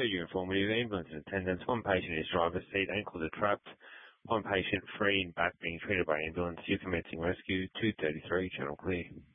per your informative ambulance attendants, one patient in his driver's seat, ankles are trapped, one patient free and back being treated by ambulance. You're commencing rescue, 233, channel clear.